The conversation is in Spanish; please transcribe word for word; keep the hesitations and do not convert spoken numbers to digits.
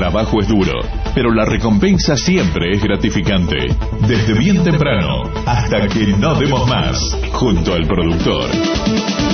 trabajo es duro, pero la recompensa siempre es gratificante. Desde bien temprano hasta que no demos más, junto al productor.